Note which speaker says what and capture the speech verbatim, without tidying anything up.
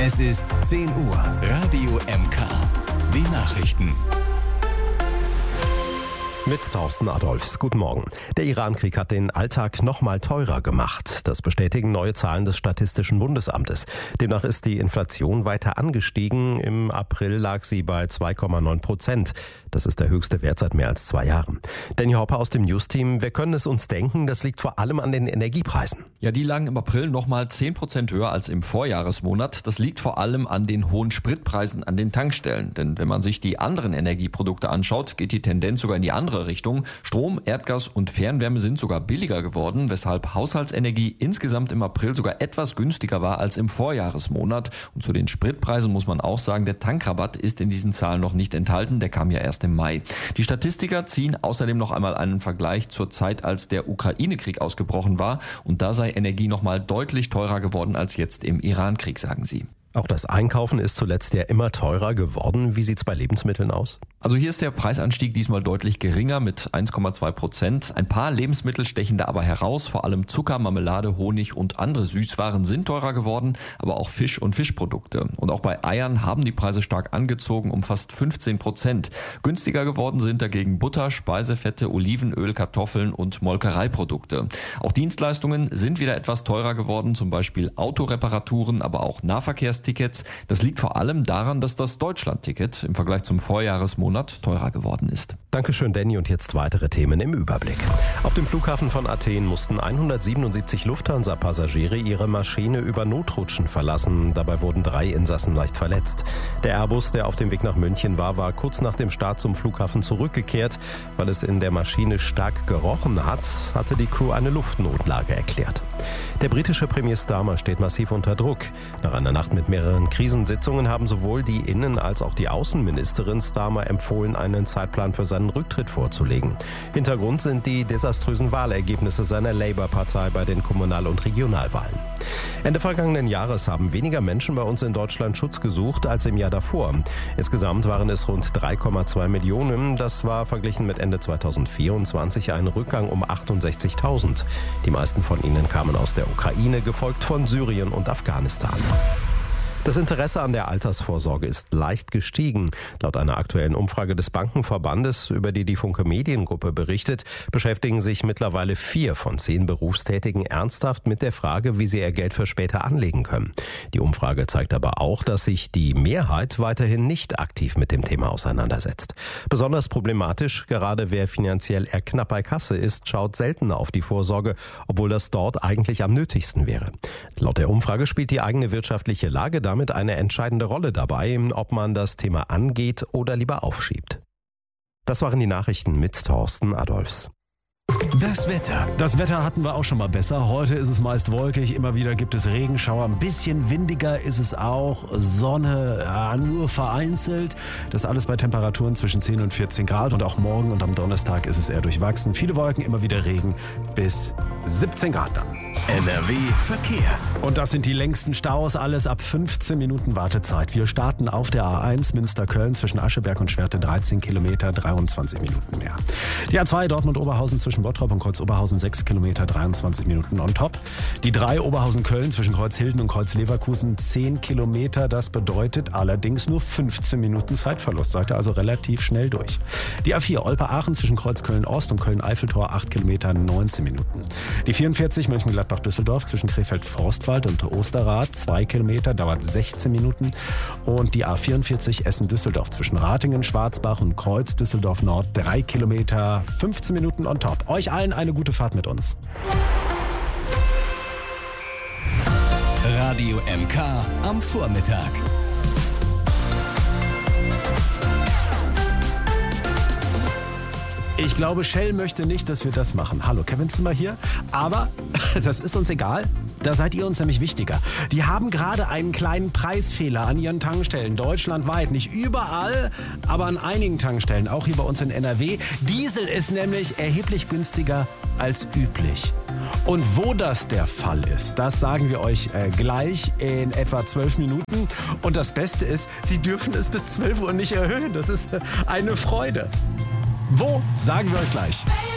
Speaker 1: Es ist zehn Uhr. Radio M K. Die Nachrichten.
Speaker 2: Mit Thorsten Adolfs. Guten Morgen. Der Iran-Krieg hat den Alltag noch mal teurer gemacht. Das bestätigen neue Zahlen des Statistischen Bundesamtes. Demnach ist die Inflation weiter angestiegen. Im April lag sie bei zwei Komma neun Prozent. Das ist der höchste Wert seit mehr als zwei Jahren. Danny Hopper aus dem News-Team. Wir können es uns denken, das liegt vor allem an den Energiepreisen.
Speaker 3: Ja, die lagen im April noch mal zehn Prozent höher als im Vorjahresmonat. Das liegt vor allem an den hohen Spritpreisen an den Tankstellen. Denn wenn man sich die anderen Energieprodukte anschaut, geht die Tendenz sogar in die andere Richtung. Strom, Erdgas und Fernwärme sind sogar billiger geworden, weshalb Haushaltsenergie insgesamt im April sogar etwas günstiger war als im Vorjahresmonat. Und zu den Spritpreisen muss man auch sagen, der Tankrabatt ist in diesen Zahlen noch nicht enthalten, der kam ja erst im Mai. Die Statistiker ziehen außerdem noch einmal einen Vergleich zur Zeit, als der Ukraine-Krieg ausgebrochen war, und da sei Energie noch mal deutlich teurer geworden als jetzt im Iran-Krieg, sagen sie.
Speaker 2: Auch das Einkaufen ist zuletzt ja immer teurer geworden. Wie sieht es bei Lebensmitteln aus?
Speaker 3: Also hier ist der Preisanstieg diesmal deutlich geringer mit eins Komma zwei Prozent. Ein paar Lebensmittel stechen da aber heraus. Vor allem Zucker, Marmelade, Honig und andere Süßwaren sind teurer geworden, aber auch Fisch und Fischprodukte. Und auch bei Eiern haben die Preise stark angezogen, um fast fünfzehn Prozent. Günstiger geworden sind dagegen Butter, Speisefette, Olivenöl, Kartoffeln und Molkereiprodukte. Auch Dienstleistungen sind wieder etwas teurer geworden, zum Beispiel Autoreparaturen, aber auch Nahverkehrstickets. Das liegt vor allem daran, dass das Deutschland-Ticket im Vergleich zum Vorjahresmonat teurer geworden ist.
Speaker 2: Dankeschön, Danny. Und jetzt weitere Themen im Überblick. Auf dem Flughafen von Athen mussten hundertsiebenundsiebzig Lufthansa-Passagiere ihre Maschine über Notrutschen verlassen. Dabei wurden drei Insassen leicht verletzt. Der Airbus, der auf dem Weg nach München war, war kurz nach dem Start zum Flughafen zurückgekehrt. Weil es in der Maschine stark gerochen hat, hatte die Crew eine Luftnotlage erklärt. Der britische Premier Starmer steht massiv unter Druck. Nach einer Nacht mit mehreren Krisensitzungen haben sowohl die Innen- als auch die Außenministerin Starmer empfohlen, einen Zeitplan für seinen Rücktritt vorzulegen. Hintergrund sind die desaströsen Wahlergebnisse seiner Labour-Partei bei den Kommunal- und Regionalwahlen. Ende vergangenen Jahres haben weniger Menschen bei uns in Deutschland Schutz gesucht als im Jahr davor. Insgesamt waren es rund drei Komma zwei Millionen. Das war verglichen mit Ende zweitausendvierundzwanzig ein Rückgang um achtundsechzigtausend. Die meisten von ihnen kamen aus der Ukraine, gefolgt von Syrien und Afghanistan. Das Interesse an der Altersvorsorge ist leicht gestiegen. Laut einer aktuellen Umfrage des Bankenverbandes, über die die Funke Mediengruppe berichtet, beschäftigen sich mittlerweile vier von zehn Berufstätigen ernsthaft mit der Frage, wie sie ihr Geld für später anlegen können. Die Umfrage zeigt aber auch, dass sich die Mehrheit weiterhin nicht aktiv mit dem Thema auseinandersetzt. Besonders problematisch, gerade wer finanziell eher knapp bei Kasse ist, schaut seltener auf die Vorsorge, obwohl das dort eigentlich am nötigsten wäre. Laut der Umfrage spielt die eigene wirtschaftliche Lage damit eine entscheidende Rolle dabei, ob man das Thema angeht oder lieber aufschiebt. Das waren die Nachrichten mit Thorsten Adolfs.
Speaker 1: Das Wetter.
Speaker 4: Das Wetter hatten wir auch schon mal besser. Heute ist es meist wolkig, immer wieder gibt es Regenschauer. Ein bisschen windiger ist es auch. Sonne, ja, nur vereinzelt. Das alles bei Temperaturen zwischen zehn und vierzehn Grad. Und auch morgen und am Donnerstag ist es eher durchwachsen. Viele Wolken, immer wieder Regen bis siebzehn Grad dann.
Speaker 1: N R W Verkehr.
Speaker 4: Und das sind die längsten Staus, alles ab fünfzehn Minuten Wartezeit. Wir starten auf der A eins Münster-Köln zwischen Ascheberg und Schwerte, dreizehn Kilometer, dreiundzwanzig Minuten mehr. Die A zwei Dortmund-Oberhausen zwischen Bottrop und Kreuz-Oberhausen, sechs Kilometer, dreiundzwanzig Minuten on top. Die drei Oberhausen-Köln zwischen Kreuzhilden und Kreuz-Leverkusen, zehn Kilometer. Das bedeutet allerdings nur fünfzehn Minuten Zeitverlust. Seid ihr also relativ schnell durch. Die A vier Olpe-Aachen zwischen Kreuz-Köln-Ost und Köln-Eiffeltor, acht Kilometer, neunzehn Minuten. Die vierundvierzig Mönchengladbach-Düsseldorf zwischen Krefeld-Forstwald und Osterrad, zwei Kilometer, dauert sechzehn Minuten. Und die A vierundvierzig Essen-Düsseldorf zwischen Ratingen, Schwarzbach und Kreuz-Düsseldorf-Nord, drei Kilometer, fünfzehn Minuten on top. Euch allen eine gute Fahrt mit uns.
Speaker 1: Radio M K am Vormittag.
Speaker 4: Ich glaube, Shell möchte nicht, dass wir das machen. Hallo, Kevin Zimmer hier. Aber das ist uns egal. Da seid ihr uns nämlich wichtiger. Die haben gerade einen kleinen Preisfehler an ihren Tankstellen, deutschlandweit. Nicht überall, aber an einigen Tankstellen, auch hier bei uns in N R W. Diesel ist nämlich erheblich günstiger als üblich. Und wo das der Fall ist, das sagen wir euch äh, gleich in etwa zwölf Minuten. Und das Beste ist, Sie dürfen es bis zwölf Uhr nicht erhöhen. Das ist äh, eine Freude. Wo? Sagen wir euch gleich.